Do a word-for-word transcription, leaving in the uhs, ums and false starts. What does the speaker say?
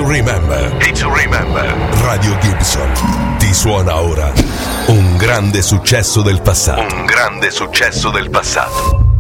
to Remember. Day to Remember. Radio Gibson ti suona ora un grande successo del passato. Un grande successo del passato.